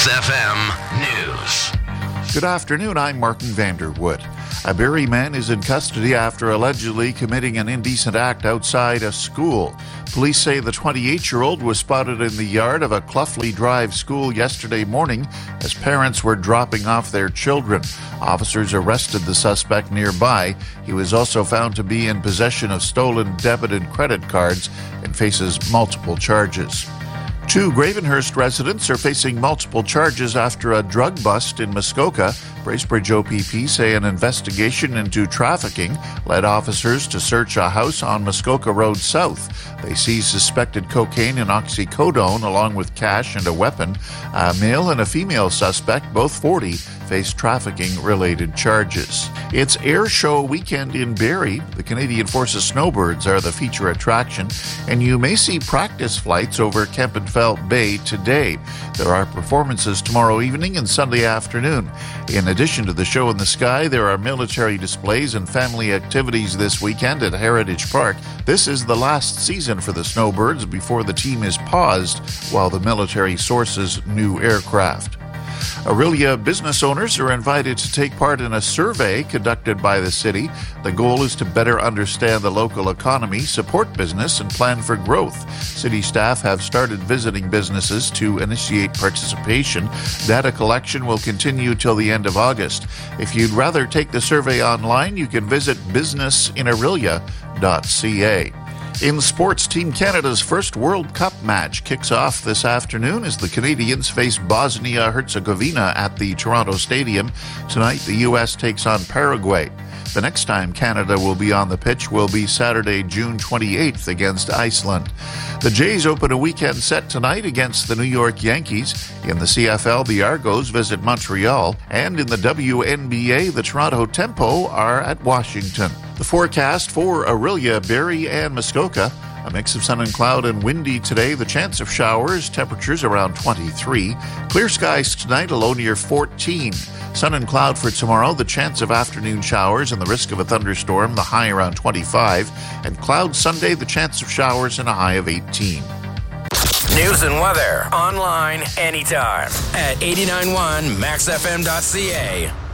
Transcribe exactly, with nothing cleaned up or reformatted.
Max F M News. Good afternoon, I'm Martin Vanderwood. A Barrie man is in custody after allegedly committing an indecent act outside a school. Police say the twenty-eight-year-old was spotted in the yard of a Cluffley Drive school yesterday morning as parents were dropping off their children. Officers arrested the suspect nearby. He was also found to be in possession of stolen debit and credit cards and faces multiple charges. Two Gravenhurst residents are facing multiple charges after a drug bust in Muskoka. Bracebridge O P P say an investigation into trafficking led officers to search a house on Muskoka Road South. They seized suspected cocaine and oxycodone along with cash and a weapon. A male and a female suspect, both forty, face trafficking-related charges. It's Air Show weekend in Barrie. The Canadian Forces Snowbirds are the feature attraction, and you may see practice flights over Kempenfelt Bay today. There are performances tomorrow evening and Sunday afternoon. In addition to the show in the sky, there are military displays and family activities this weekend at Heritage Park. This is the last season for the Snowbirds before the team is paused while the military sources new aircraft. Orillia business owners are invited to take part in a survey conducted by the city. The goal is to better understand the local economy, support business, and plan for growth. City staff have started visiting businesses to initiate participation. Data collection will continue till the end of August. If you'd rather take the survey online, you can visit business in orillia dot c a. In sports, Team Canada's first World Cup match kicks off this afternoon as the Canadians face Bosnia-Herzegovina at the Toronto Stadium. Tonight, the U S takes on Paraguay. The next time Canada will be on the pitch will be Saturday, June twenty-eighth against Iceland. The Jays open a weekend set tonight against the New York Yankees. In the C F L, the Argos visit Montreal. And in the W N B A, the Toronto Tempo are at Washington. The forecast for Orillia, Barrie, and Muskoka. A mix of sun and cloud and windy today. The chance of showers, temperatures around twenty-three. Clear skies tonight, a low near fourteen. Sun and cloud for tomorrow, the chance of afternoon showers and the risk of a thunderstorm, the high around twenty-five. And cloud Sunday, the chance of showers and a high of eighteen. News and weather online anytime at eighty-nine point one max f m dot c a.